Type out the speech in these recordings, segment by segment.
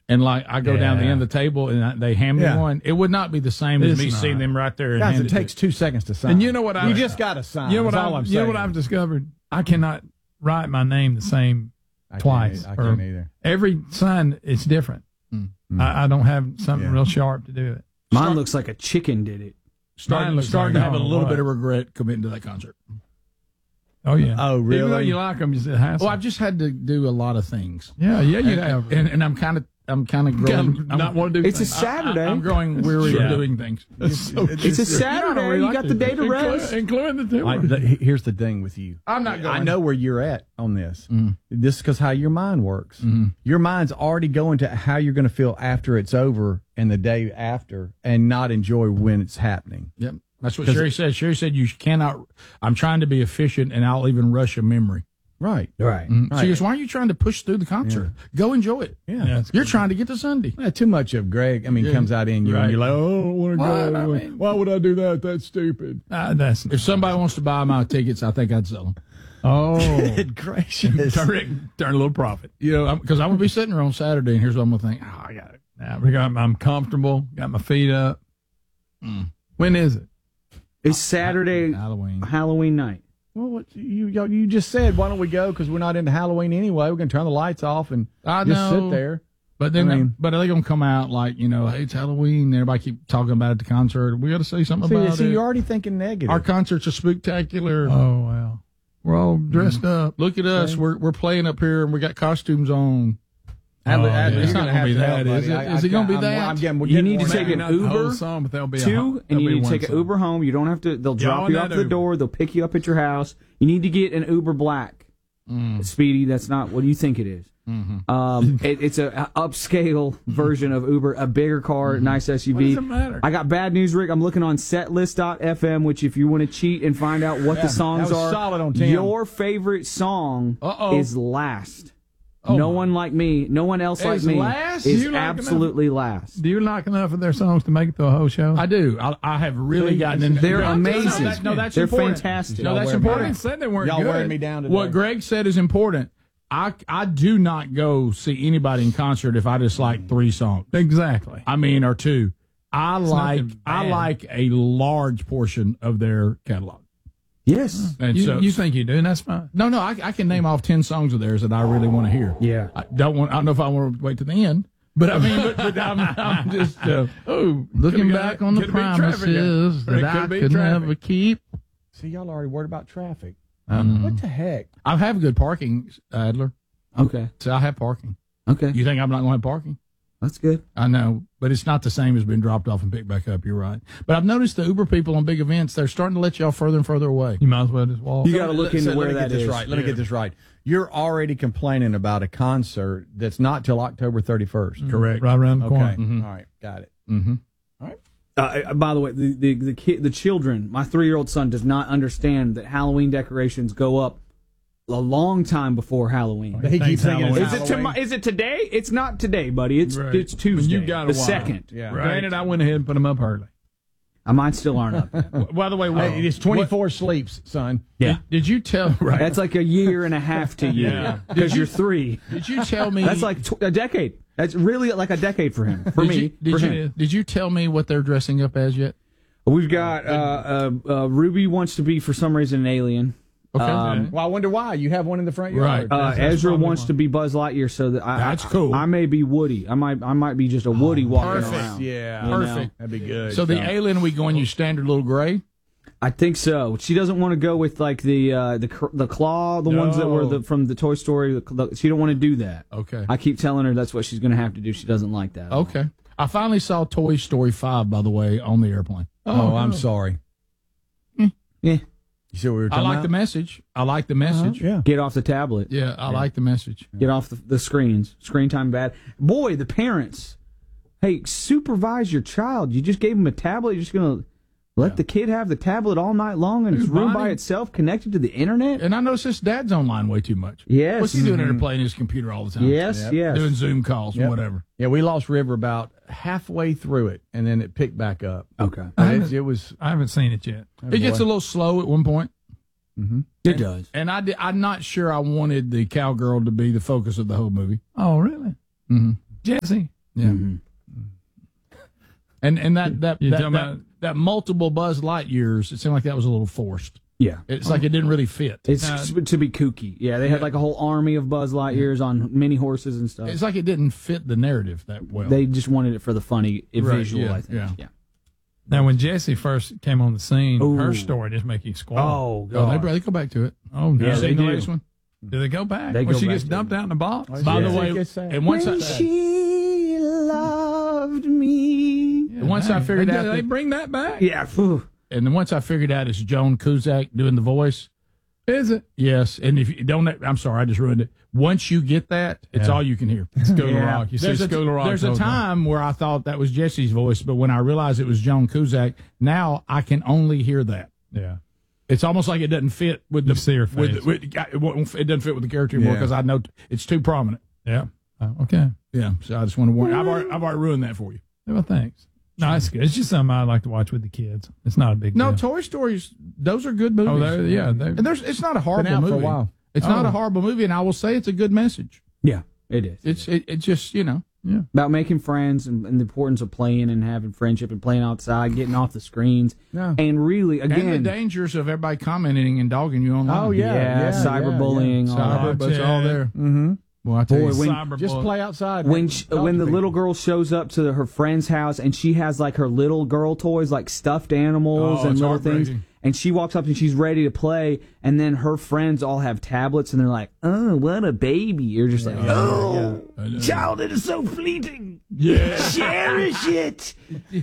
and like I go down the end of the table and they hand me one, it would not be the same as me seeing them right there. Guys, it takes 2 seconds to sign. And you know what? You just got to sign. You know what? You know what I've discovered? I cannot write my name the same twice. I can't either. Every sign is different. I don't have something real sharp to do it. Mine looks like a chicken did it. Starting to have a little bit of regret committing to that concert. Oh, yeah. Oh, really? Even though you like them, you hassle. Well, I've just had to do a lot of things. Yeah, you have. And I'm kind of growing. Not want to do It's things. a Saturday. I'm growing weary of doing things. It's a Saturday. You got the day to rest. Including the tour. Here's the thing with you. I'm not going. I know where you're at on this. This is because how your mind works. Your mind's already going to how you're going to feel after it's over and the day after, and not enjoy when it's happening. Yep, that's what Sherry said. Sherry said you cannot. I'm trying to be efficient, and I'll even rush a memory. Right. She goes, why are you trying to push through the concert? Go enjoy it. Yeah. You're trying to get to Sunday. Too much of Greg, comes out in you, and you're like, oh, I don't want to go. Why would I do that? That's stupid. If somebody wants to buy my tickets, I think I'd sell them. Oh, good gracious. Turn a little profit. Because I'm going to be sitting there on Saturday, and here's what I'm going to think. Oh, I got it. I'm comfortable. Got my feet up. When is it? It's Saturday, Halloween night. Well, what you just said, why don't we go? Because we're not into Halloween anyway. We're going to turn the lights off and just sit there. But then, but are they going to come out like, hey, it's Halloween? Everybody keep talking about it at the concert. We got to say something about it. See, you're already thinking negative. Our concerts are spectacular. Oh, well. We're all dressed up. Look at us. We're playing up here, and we got costumes on. It's not going to be that, is it? Is it going to be that? You need to take an Uber, and you need to take an Uber home. You don't have to. They'll drop you off at the door. They'll pick you up at your house. You need to get an Uber Black. Speedy, that's not what you think it is. It's a upscale version of Uber, a bigger car, nice SUV. What does it matter? I got bad news, Rick. I'm looking on setlist.fm, which if you want to cheat and find out what the songs are, solid on 10. Your favorite song is last. No one like me, no one else like me is absolutely last. Do you like enough of their songs to make it through a whole show? I do. I have really gotten into. They're amazing. They're fantastic. No, that's important. Said they weren't Y'all good. wearing me down today. What Greg said is important. I do not go see anybody in concert if I just like 3 songs. Exactly. Or 2. I like a large portion of their catalog. Yes. And you think you do, and that's fine. No, I can name off 10 songs of theirs that I really want to hear. Yeah. I don't know if I want to wait to the end, but I'm just looking back on the promises that I could never keep. See, y'all already worried about traffic. What the heck? I have good parking, Adler. Okay. So I have parking. Okay. You think I'm not going to have parking? That's good. I know, but it's not the same as being dropped off and picked back up. You're right. But I've noticed the Uber people on big events, they're starting to let y'all further and further away. You might as well just walk. You got to look into where that is. Let me get this right. You're already complaining about a concert that's not till October 31st. Correct. Right around the corner. Okay. All right. Got it. Mm-hmm. All right. By the way, the children, my 3-year-old son does not understand that Halloween decorations go up a long time before Halloween. He keeps thinking Is it today? It's not today, buddy. It's Tuesday. You got a the while. 2nd. Yeah. Granted, I went ahead and put them up early. Mine still aren't up. By the way, it's 24 sleeps, son. Yeah. Did you tell? Right. That's like a year and a half to you because you're 3. Did you tell me? That's like a decade. That's really like a decade for him. For me. Did you tell me what they're dressing up as yet? We've got Ruby wants to be for some reason an alien. Okay. Well, I wonder why. You have one in the front yard. Right. Ezra wants to be Buzz Lightyear, so that that's cool. I may be Woody. I might be just a Woody walking around. Yeah. Perfect. That'd be good. So the alien, we going use standard little gray? I think so. She doesn't want to go with like the claw, the ones that were from the Toy Story. She don't want to do that. Okay. I keep telling her that's what she's going to have to do. She doesn't like that. Okay. I finally saw Toy Story 5, by the way, on the airplane. Oh, I'm sorry. Yeah. You see what we were I talking like about? the message. I like the message. Yeah. Get off the tablet. Yeah, I like the message. Get off the screens. Screen time bad. Boy, the parents. Hey, supervise your child. You just gave him a tablet. You're just going to let the kid have the tablet all night long in its room by itself, connected to the internet? And I notice his dad's online way too much. Yes. What's he doing there playing his computer all the time? Yes, yes. Doing Zoom calls and whatever. Yeah, we lost River about halfway through it, and then it picked back up. Okay. I I haven't seen it yet. It gets a little slow at one point. Mm-hmm. It does. And I'm not sure I wanted the cowgirl to be the focus of the whole movie. Oh, really? Mm-hmm. Jesse, Yeah. Mm-hmm. And that multiple Buzz Lightyears, it seemed like that was a little forced. Yeah. It's like it didn't really fit. It's to be kooky. Yeah, they had like a whole army of Buzz Lightyears on mini horses and stuff. It's like it didn't fit the narrative that well. They just wanted it for the funny visual, I think. Yeah. Now, when Jessie first came on the scene, her story just make you squall. Oh, God. They go back to it. Oh, no. Yeah, they do. The latest one? Do they go back? When she gets dumped out in the box? By the way, and once she loved me. And once I figured out... They bring that back? Yeah. And then once I figured out it's Joan Cusack doing the voice. Is it? Yes. And if you don't... I'm sorry, I just ruined it. Once you get that, it's all you can hear. School of Rock. You see School of Rock. There's a time where I thought that was Jessie's voice, but when I realized it was Joan Cusack, now I can only hear that. Yeah. It's almost like it doesn't fit with the... see her face. It doesn't fit with the character anymore because I know it's too prominent. Yeah. Okay. Yeah. So I just want to warn you. I've already ruined that for you. Well, thanks. No, it's good. It's just something I like to watch with the kids. It's not a big deal. No, Toy Stories, those are good movies. And it's not a horrible movie. For a while. It's not a horrible movie, and I will say it's a good message. Yeah, it is. It's just, about making friends and the importance of playing and having friendship and playing outside, getting off the screens. Yeah. And really, again... And the dangers of everybody commenting and dogging you online. Oh, yeah. Cyberbullying. It's all there. Mm-hmm. Well, I tell you, just play outside. When the little girl shows up to her friend's house and she has like her little girl toys, like stuffed animals and little things, and she walks up and she's ready to play, and then her friends all have tablets and they're like, "Oh, what a baby!" You're just like, "Oh, childhood is so fleeting. Yeah, cherish it,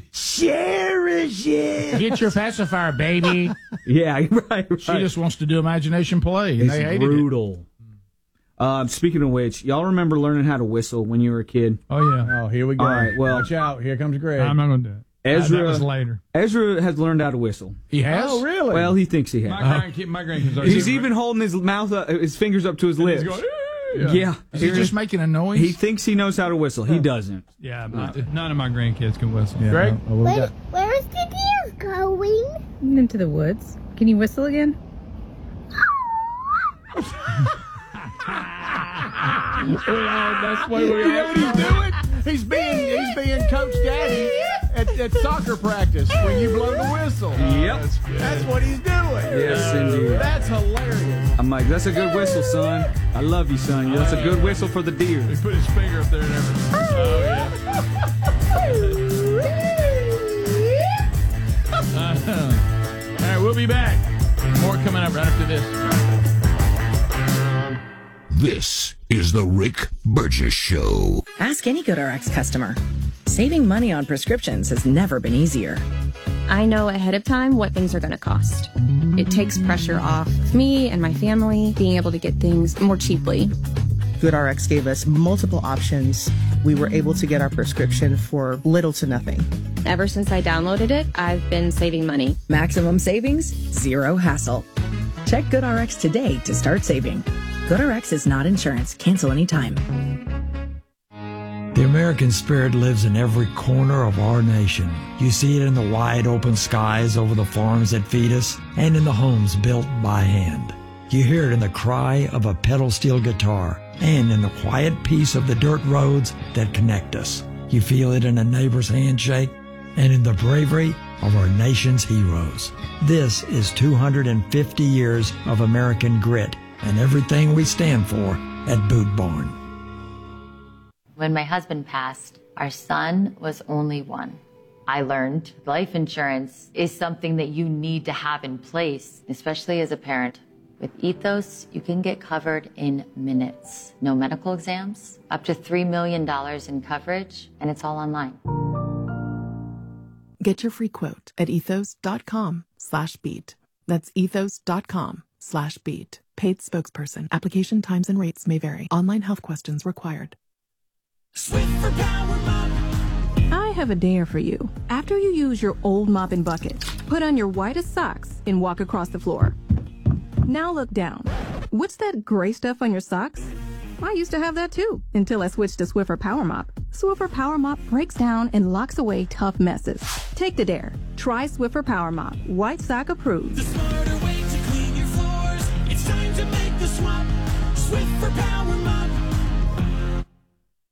cherish it. Get your pacifier, baby." Yeah, right. She just wants to do imagination play. And it's brutal. Speaking of which, y'all remember learning how to whistle when you were a kid? Oh, yeah. Oh, here we go. All right, well, watch out. Here comes Greg. I'm not going to do it. Ezra, that was later. Ezra has learned how to whistle. He has? Oh, really? Well, he thinks he has. My grandkids are. He's even holding his mouth, his fingers up to his lips. He's going, yeah. Is he just making a noise? He thinks he knows how to whistle. He doesn't. Yeah, none of my grandkids can whistle. Yeah, Greg? Where is the deer going? Into the woods. Can you whistle again? That's what he's doing. He's being Coach Daddy at soccer practice when you blow the whistle. Yep, that's what he's doing. Yes, indeed. That's hilarious. I'm like, that's a good whistle, son. I love you, son. That's a good whistle for the deer. He put his finger up there and everything. Oh yeah. All right, we'll be back. More coming up right after this. This is the Rick Burgess Show. Ask any GoodRx customer. Saving money on prescriptions has never been easier. I know ahead of time what things are going to cost. It takes pressure off me and my family being able to get things more cheaply. GoodRx gave us multiple options. We were able to get our prescription for little to nothing. Ever since I downloaded it, I've been saving money. Maximum savings, zero hassle. Check GoodRx today to start saving. GoodRx is not insurance. Cancel anytime. The American spirit lives in every corner of our nation. You see it in the wide open skies over the farms that feed us and in the homes built by hand. You hear it in the cry of a pedal steel guitar and in the quiet peace of the dirt roads that connect us. You feel it in a neighbor's handshake and in the bravery of our nation's heroes. This is 250 years of American grit and everything we stand for at Boot Barn. When my husband passed, our son was only one. I learned life insurance is something that you need to have in place, especially as a parent. With Ethos, you can get covered in minutes. No medical exams, up to $3 million in coverage, and it's all online. Get your free quote at ethos.com/beat. That's ethos.com/beat. Paid spokesperson. Application times and rates may vary. Online health questions required. Swiffer Power Mop. I have a dare for you. After you use your old mop and bucket, put on your whitest socks and walk across the floor. Now look down. What's that gray stuff on your socks? I used to have that too, until I switched to Swiffer Power Mop. Swiffer Power Mop breaks down and locks away tough messes. Take the dare. Try Swiffer Power Mop. White sock approved. The smarter way to clean your floors. It's time to make the swap. Swiffer Power Mop.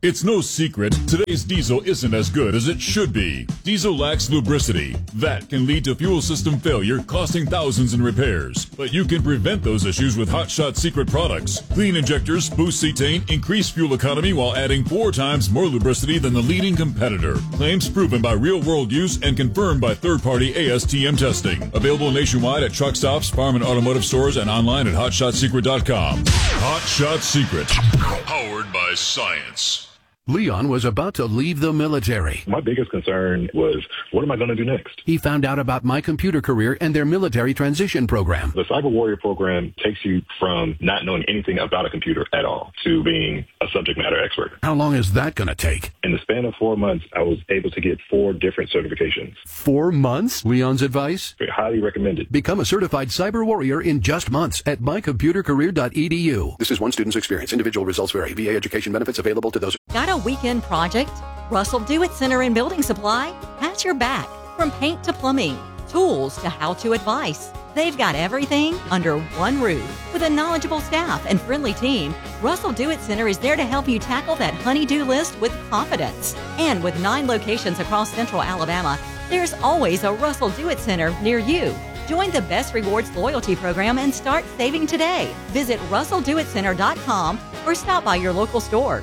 It's no secret, today's diesel isn't as good as it should be. Diesel lacks lubricity. That can lead to fuel system failure, costing thousands in repairs. But you can prevent those issues with Hot Shot Secret products. Clean injectors, boost cetane, increase fuel economy while adding 4 times more lubricity than the leading competitor. Claims proven by real-world use and confirmed by third-party ASTM testing. Available nationwide at truck stops, farm and automotive stores, and online at HotShotSecret.com. Hot Shot Secret. Powered by science. Leon was about to leave the military. My biggest concern was, what am I going to do next? He found out about My Computer Career and their military transition program. The Cyber Warrior program takes you from not knowing anything about a computer at all to being a subject matter expert. How long is that going to take? In the span of 4 months, I was able to get 4 different certifications. 4 months? Leon's advice? Highly recommended. Become a certified cyber warrior in just months at mycomputercareer.edu. This is one student's experience. Individual results vary. VA education benefits available to those. Got a weekend project? Russell Do-It Center in Building Supply has your back. From paint to plumbing, tools to how-to advice. They've got everything under one roof. With a knowledgeable staff and friendly team, Russell Do-It Center is there to help you tackle that honey-do list with confidence. And with 9 locations across central Alabama, there's always a Russell Do-It Center near you. Join the Best Rewards loyalty program and start saving today. Visit RussellDoItCenter.com or stop by your local store.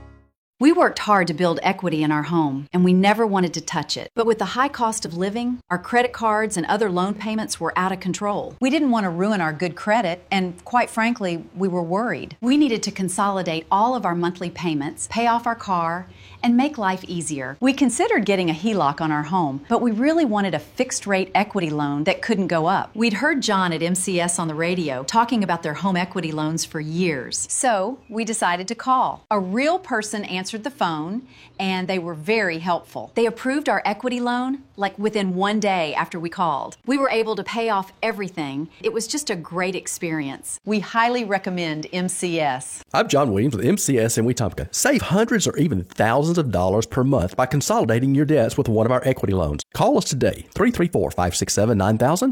We worked hard to build equity in our home, and we never wanted to touch it. But with the high cost of living, our credit cards and other loan payments were out of control. We didn't want to ruin our good credit, and quite frankly, we were worried. We needed to consolidate all of our monthly payments, pay off our car, and make life easier. We considered getting a HELOC on our home, but we really wanted a fixed-rate equity loan that couldn't go up. We'd heard John at MCS on the radio talking about their home equity loans for years. So we decided to call. A real person answered the phone, and they were very helpful. They approved our equity loan like within 1 day after we called. We were able to pay off everything. It was just a great experience. We highly recommend MCS. I'm John Williams with MCS in Wetumpka. Save hundreds or even thousands of dollars per month by consolidating your debts with one of our equity loans. Call us today, 334-567-9000,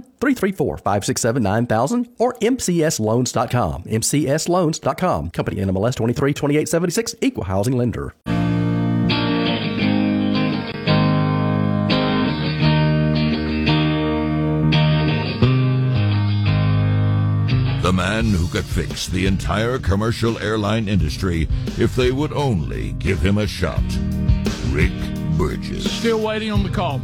334-567-9000, or mcsloans.com, mcsloans.com. Company NMLS 232876, Equal Housing Lender. The man who could fix the entire commercial airline industry if they would only give him a shot. Rick Burgess. Still waiting on the call.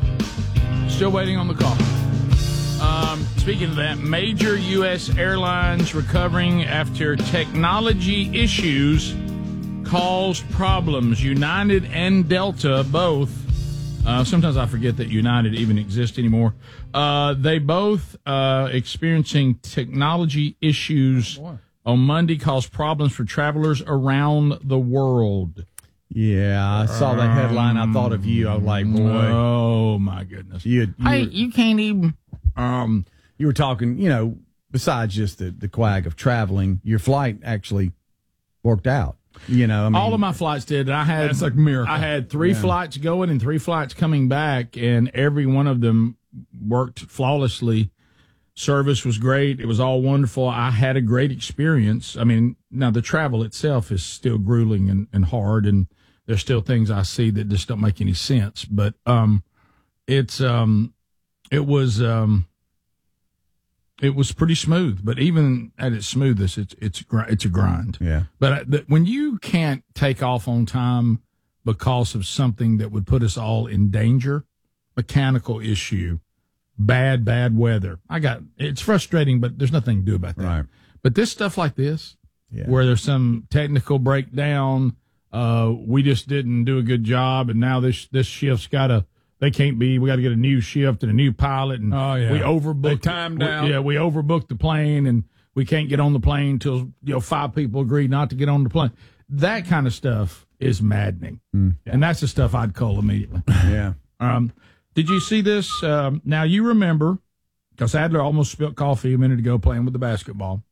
Speaking of that, major U.S. airlines recovering after technology issues caused problems. United and Delta both. Sometimes I forget that United even exists anymore. They both experiencing technology issues on Monday caused problems for travelers around the world. Yeah, I saw that headline. I thought of you. I was like, boy. Oh, my goodness. You can't even. You were talking, besides just the quag of traveling, your flight actually worked out. All of my flights did. That's like a miracle. I had 3 flights going and 3 flights coming back, and every one of them worked flawlessly. Service was great. It was all wonderful. I had a great experience. I mean, now the travel itself is still grueling and hard, and there's still things I see that just don't make any sense. But it was pretty smooth, but even at its smoothest, it's a grind. Yeah. But when you can't take off on time because of something that would put us all in danger, mechanical issue, bad weather, it's frustrating, but there's nothing to do about that. Right. But this stuff like this, where there's some technical breakdown, we just didn't do a good job, and now this shift's we got to get a new shift and a new pilot, and we overbooked. They timed out. We overbooked the plane, and we can't get on the plane until 5 people agree not to get on the plane. That kind of stuff is maddening, and that's the stuff I'd call immediately. Yeah. Did you see this? Now you remember, because Adler almost spilled coffee a minute ago playing with the basketball.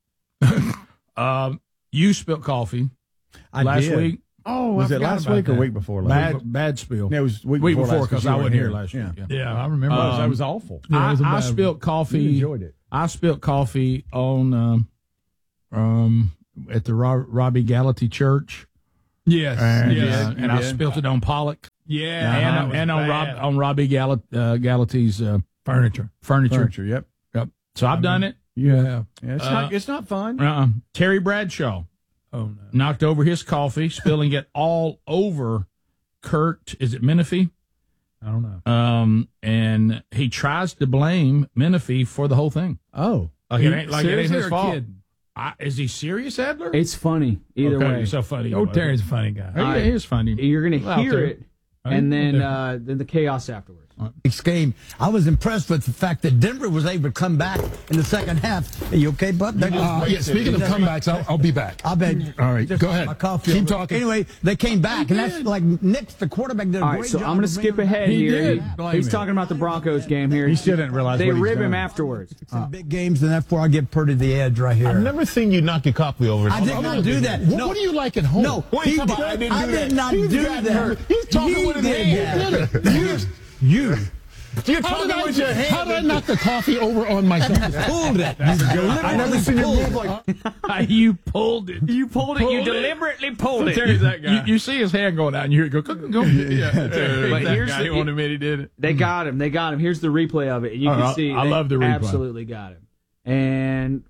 You spilled coffee last week. Oh, was it last week or week before last? Bad spill. Yeah, it was week before because I wasn't here last week. Yeah, I remember. That was awful. I spilled coffee. You enjoyed it. I spilled coffee on at the Robbie Gallaty Church. Yes. And I spilled it on Pollock. Yeah. And on Robbie Gallaty's furniture. Yep. So I've done it. Yeah. It's not fun. Terry Bradshaw. Oh, no. Knocked over his coffee, spilling it all over Kurt. Is it Menifee? I don't know. And he tries to blame Menifee for the whole thing. Oh. Like it ain't his fault. Kid? Is he serious, Adler? It's funny either way. He's so funny. Oh, Terry's a funny guy. He is funny. You're going to hear it, and then the chaos afterwards. Next game, I was impressed with the fact that Denver was able to come back in the second half. Are you okay, Bud? Speaking of comebacks, I'll be back. I'll bet. All right, go ahead. Keep talking. Anyway, they came back, and that's like Nick, the quarterback, did a All great right, so job. I'm going to skip ahead here. He's talking about the Broncos game here. He still didn't realize they what he's rib him done. afterwards. Some big games, and that's where I get Purdy the edge right here. I've never seen you knock your coffee over. I did not do that. What do you like at home? No, I did not do that. He's talking with his hand. You're talking with your hand. How did I knock the coffee over on myself? Pulled it. I never seen you move like. You pulled it. You pulled it. You deliberately pulled it. Terry's that guy. You see his hand going out, and you hear it go. Yeah. But here's he won't admit he did it. They got him. Here's the replay of it. You can see. I love the replay. Absolutely got him. And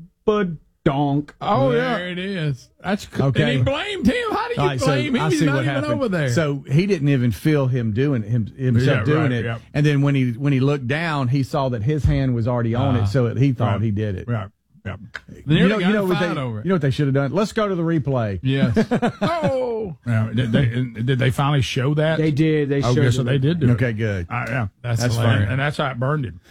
donk. Oh, there it is. That's okay. And he blamed him. How do you blame him? I He's see not what even happened over there. So he didn't even feel him doing himself doing it. Yeah. And then when he looked down, he saw that his hand was already on it, so he thought he did it. Right. Yeah. You know what they should have done? Let's go to the replay. Yes. Now, did they finally show that? They did. They showed it. So they did do it. Okay, good. Yeah. That's fine. And that's how it burned him.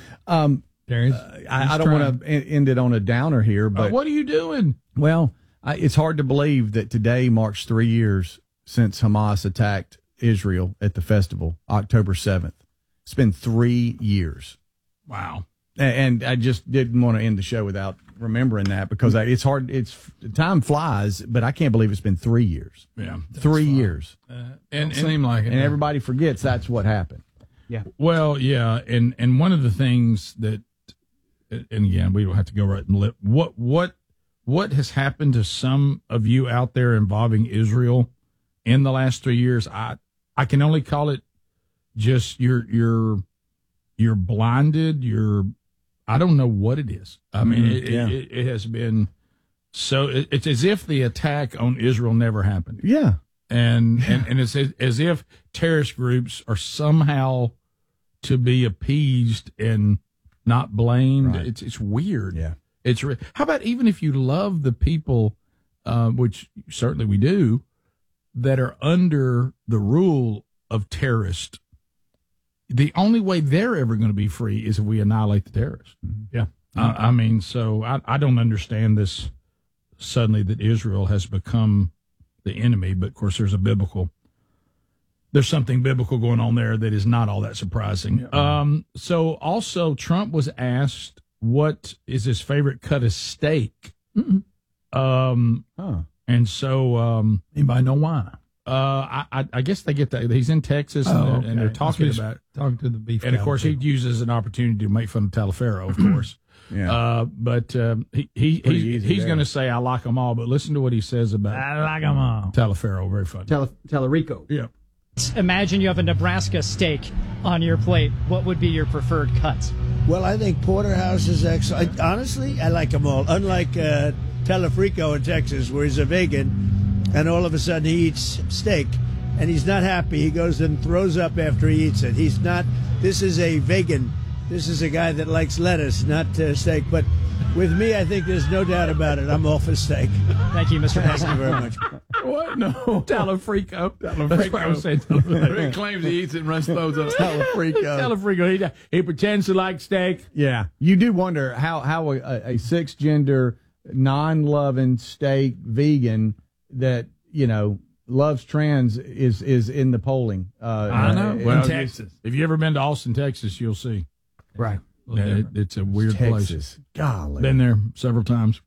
I don't want to end it on a downer here, but what are you doing? Well, it's hard to believe that today marks 3 years since Hamas attacked Israel at the festival, October 7th. It's been 3 years. Wow. And I just didn't want to end the show without remembering that because it's hard. Time flies, but I can't believe it's been 3 years. Yeah. 3 years. And seem like it. And everybody forgets that's what happened. Yeah. Well, yeah. And one of the things that, and again, we don't have to go right and lip. What has happened to some of you out there involving Israel in the last 3 years? I can only call it just you're blinded. I don't know what it is. I mean, it has been so. It's as if the attack on Israel never happened. Yeah, and it's as if terrorist groups are somehow to be appeased and not blamed. Right. It's weird. Yeah. How about even if you love the people, which certainly we do, that are under the rule of terrorists, the only way they're ever going to be free is if we annihilate the terrorists. Mm-hmm. Yeah. I mean, so I don't understand this suddenly that Israel has become the enemy, but of course there's something biblical going on there that is not all that surprising. Yeah. So also Trump was asked what is his favorite cut of steak. Mm-mm. And so anybody know why? I guess they get that he's in Texas and they're talking to the beef. And of course he uses an opportunity to make fun of Taliaferro, of course. Yeah. But he's going to say I like them all. But listen to what he says about I like them all. Taliaferro, very funny. Tallarico. Yeah. Imagine you have a Nebraska steak on your plate. What would be your preferred cut? Well, I think Porterhouse is excellent. Honestly, I like them all. Unlike Telefrico in Texas, where he's a vegan, and all of a sudden he eats steak, and he's not happy. He goes and throws up after he eats it. He's not. This is a vegan. This is a guy that likes lettuce, not steak. But with me, I think there's no doubt about it. I'm all for steak. Thank you, Mr. President. Thank you very much. What? No. Taliaferro. That's what I was saying. He claims he eats it and runs those up. Taliaferro. He pretends to like steak. Yeah. You do wonder how a cisgender, non-loving steak vegan that, loves trans is in the polling. I know. Well, in Texas. If you ever been to Austin, Texas, you'll see. Right. It's a weird Texas. place. Golly. Been there several times.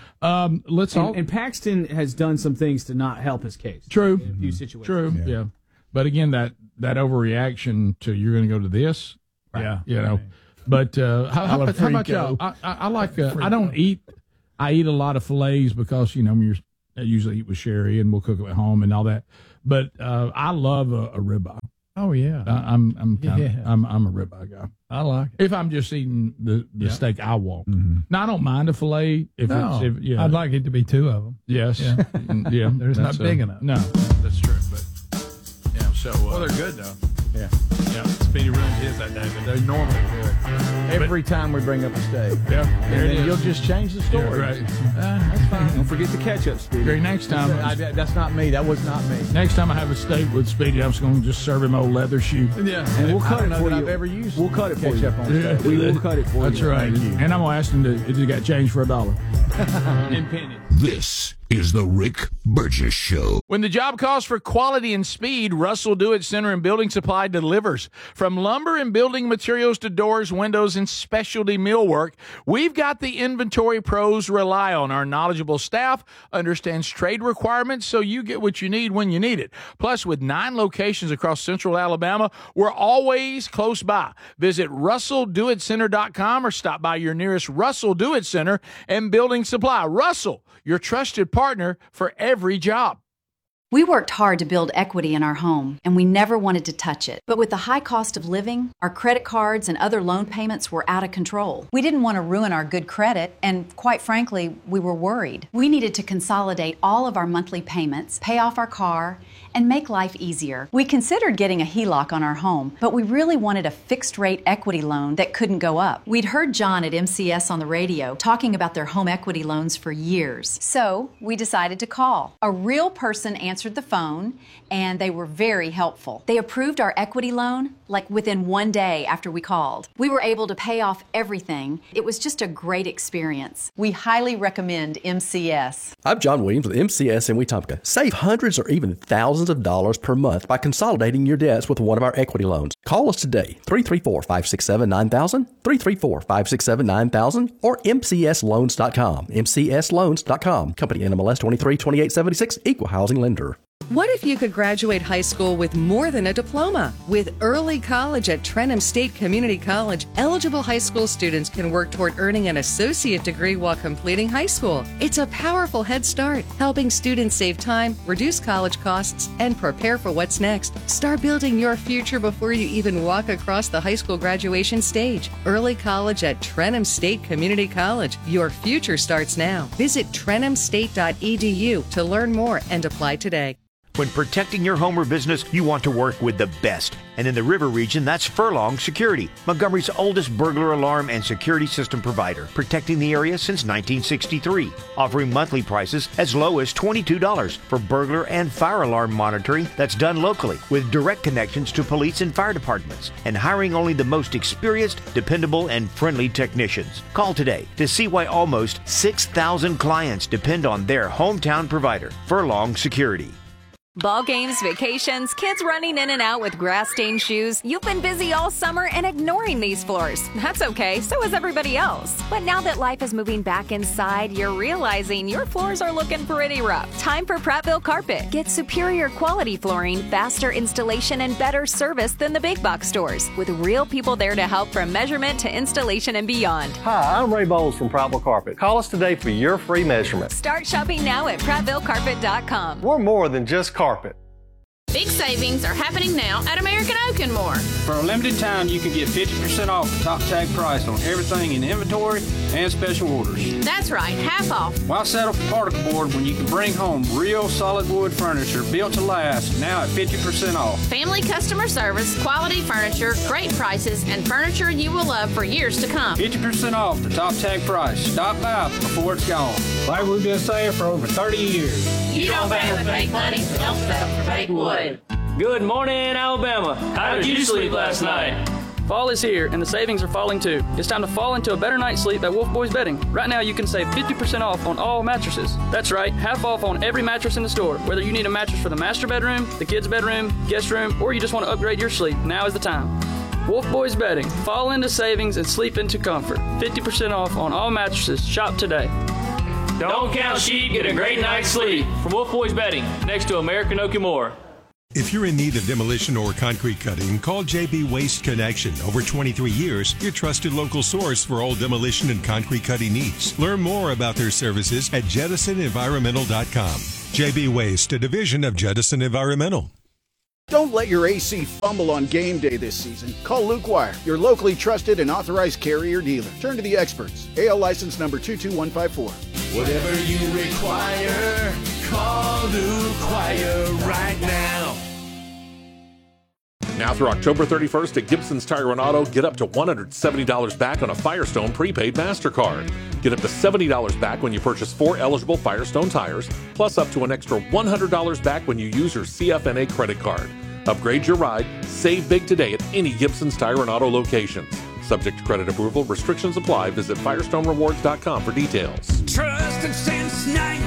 And Paxton has done some things to not help his case. True. In a few situations. True. Yeah. But again, that overreaction to you're going to go to this. Right. Yeah. But how about y'all? I like. I don't eat. I eat a lot of fillets because I usually eat with Sherry, and we'll cook it at home and all that. But I love a ribeye. Oh yeah, I'm a ribeye guy. I like it. If I'm just eating the steak I want. Now I don't mind a fillet. I'd like it to be 2 of them. Yes, yeah. There's not big enough. No, that's true. But yeah, so well, they're good though. Yeah. Speedy ruined his that day, but they're normally good. Every time we bring up a steak. Yeah. And then you'll just change the story. Yeah, right. That's fine. Don't forget the ketchup, Speedy. Great. Next time. That's not me. That was not me. Next time I have a steak with Speedy, I'm just going to just serve him old leather shoe. Yeah. And we'll cut it for you. I've ever used We'll cut it for you. ketchup on steak. We will cut it for That's you. right. Thank you. And I'm going to ask him to get changed for $1. In pennies. This is the Rick Burgess Show. When the job calls for quality and speed, Russell Do-It Center and Building Supply delivers. From lumber and building materials to doors, windows, and specialty millwork, we've got the inventory pros rely on. Our knowledgeable staff understands trade requirements, so you get what you need when you need it. Plus, with 9 locations across central Alabama, we're always close by. Visit RussellDoItCenter.com or stop by your nearest Russell Do-It Center and Building Supply. Russell, your trusted partner for every job. We worked hard to build equity in our home, and we never wanted to touch it. But with the high cost of living, our credit cards and other loan payments were out of control. We didn't want to ruin our good credit, and quite frankly, we were worried. We needed to consolidate all of our monthly payments, pay off our car, and make life easier. We considered getting a HELOC on our home, but we really wanted a fixed-rate equity loan that couldn't go up. We'd heard John at MCS on the radio talking about their home equity loans for years. So we decided to call. A real person answered the phone, and they were very helpful. They approved our equity loan like within 1 day after we called. We were able to pay off everything. It was just a great experience. We highly recommend MCS. I'm John Williams with MCS in Wetumpka. Save hundreds or even thousands of dollars per month by consolidating your debts with one of our equity loans. Call us today, 334-567-9000, 334-567-9000, or mcsloans.com. mcsloans.com. Company NMLS 232876, Equal Housing Lender. What if you could graduate high school with more than a diploma? With early college at Trenham State Community College, eligible high school students can work toward earning an associate degree while completing high school. It's a powerful head start, helping students save time, reduce college costs, and prepare for what's next. Start building your future before you even walk across the high school graduation stage. Early college at Trenham State Community College. Your future starts now. Visit trenhamstate.edu to learn more and apply today. When protecting your home or business, you want to work with the best. And in the River region, that's Furlong Security, Montgomery's oldest burglar alarm and security system provider, protecting the area since 1963, offering monthly prices as low as $22 for burglar and fire alarm monitoring that's done locally with direct connections to police and fire departments, and hiring only the most experienced, dependable, and friendly technicians. Call today to see why almost 6,000 clients depend on their hometown provider, Furlong Security. Ball games, vacations, kids running in and out with grass-stained shoes. You've been busy all summer and ignoring these floors. That's okay, so is everybody else. But now that life is moving back inside, you're realizing your floors are looking pretty rough. Time for Prattville Carpet. Get superior quality flooring, faster installation, and better service than the big box stores, with real people there to help from measurement to installation and beyond. Hi, I'm Ray Bowles from Prattville Carpet. Call us today for your free measurement. Start shopping now at PrattvilleCarpet.com. We're more than just carpet. Big savings are happening now at American Oak and More. For a limited time, you can get 50% off the top tag price on everything in inventory and special orders. That's right, half off. Why settle for particle board when you can bring home real solid wood furniture built to last, now at 50% off? Family customer service, quality furniture, great prices, and furniture you will love for years to come. 50% off the top tag price. Stop by before it's gone. Like we've been saying for over 30 years. You don't pay with fake money, so don't settle for fake wood. Good morning, Alabama. How did you sleep last night? Fall is here, and the savings are falling too. It's time to fall into a better night's sleep at Wolf Boys Bedding. Right now, you can save 50% off on all mattresses. That's right, half off on every mattress in the store. Whether you need a mattress for the master bedroom, the kids' bedroom, guest room, or you just want to upgrade your sleep, now is the time. Wolf Boys Bedding. Fall into savings and sleep into comfort. 50% off on all mattresses. Shop today. Don't count sheep, get a great night's sleep. From Wolf Boys Bedding, next to American Oak and More. If you're in need of demolition or concrete cutting, call JB Waste Connection. Over 23 years, your trusted local source for all demolition and concrete cutting needs. Learn more about their services at JettisonEnvironmental.com. JB Waste, a division of Jettison Environmental. Don't let your AC fumble on game day this season. Call Luke Wire, your locally trusted and authorized Carrier dealer. Turn to the experts. AL license number 22154. Whatever you require, call Luke Wire right now. Now through October 31st at Gibson's Tire and Auto, get up to $170 back on a Firestone prepaid MasterCard. Get up to $70 back when you purchase 4 eligible Firestone tires, plus up to an extra $100 back when you use your CFNA credit card. Upgrade your ride, save big today at any Gibson's Tire and Auto locations. Subject to credit approval, restrictions apply. Visit FirestoneRewards.com for details. Trusted since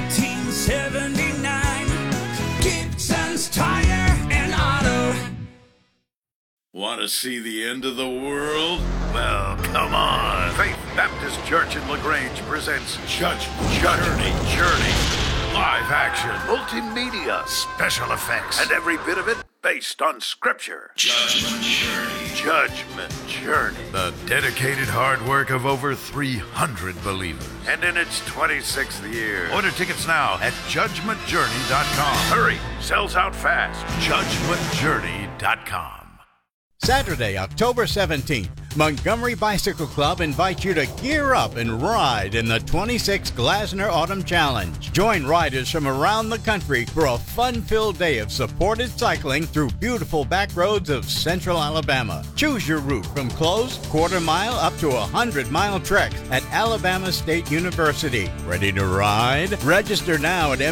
1979, Gibson's Tire and Auto. Want to see the end of the world? Well, come on. Faith Baptist Church in LaGrange presents Judgment Journey. Live action, multimedia, special effects, and every bit of it based on Scripture. Judgment Journey. The dedicated hard work of over 300 believers. And in its 26th year. Order tickets now at JudgmentJourney.com. Hurry, sells out fast. JudgmentJourney.com. Saturday, October 17th, Montgomery Bicycle Club invites you to gear up and ride in the 26th Glasner Autumn Challenge. Join riders from around the country for a fun-filled day of supported cycling through beautiful back roads of central Alabama. Choose your route from closed, quarter-mile up to 100-mile treks at Alabama State University. Ready to ride? Register now at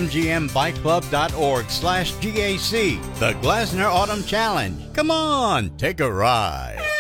mgmbikeclub.org/GAC. The Glasner Autumn Challenge. Come on, take a ride.